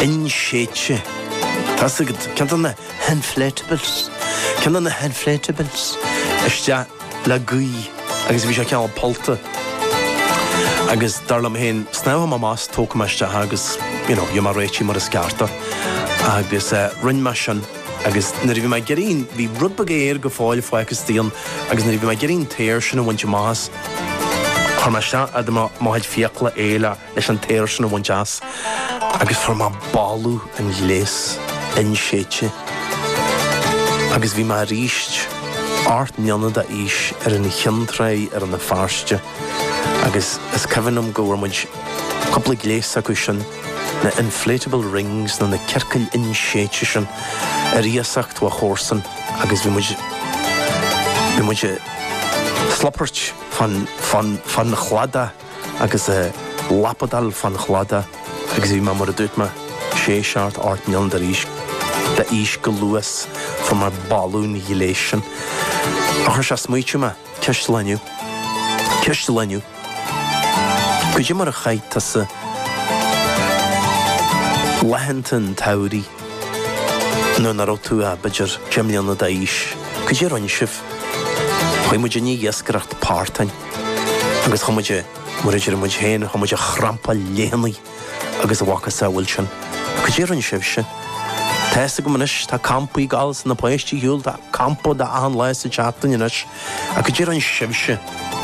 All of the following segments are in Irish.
inséitse. Tás agad, ceann na inflatables. Ceann na inflatables. Iste le gaí, agus bhí sé ceann polta. Agus darlam héin, snáha má más tóca meiste agus, jo mar réití mar a scarta. Agus rinn me sin, agus na bhí me geín, bhí rudba géir go fáil agus tíon, agus na bhí me geín téir sin a bhainte más. Chor me se a máid fiacla éile leis an téir sin a bhaint as. Agus for má balú an glés inséitse. Agus bhí me ríist art neanada ís an chiantraí an na farste. Agus is cehannom gohar muid coppla glés acu sin na inflatable rings na cercail inséitse sin íosacht a chórsan agus bhí muid sloppert fan na chlada agus lapadal fan chlada agus bhí mar a dúit me séseart art nean de ís go luas fan mar balún hiléis sin. A chuir se smuoite me ceiste leniu. Cuid mar a chaid tá sa lehantan taurí nó na tú a beidir gemlianna da ís. Cuid ran sibh chuid muid ní dhéascaracht páirtain agus chuide muidir muid héana chuid a chrampa léanaí agus a bhacha saoil sin. Cuid ran sibh sin. Testa go manis tá campaí gálas na poisttí hiúil tá campo de an leis a teachtain inis a cuid ran sibh sin.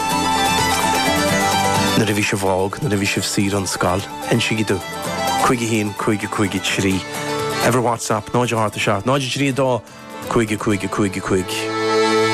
Na bhí se bhág, na bhí sibh sír an sáil, hen si idú. Cuige hín, cuige trí. Ever WhatsApp, náidir háta seach, náidir trí dá, cuige.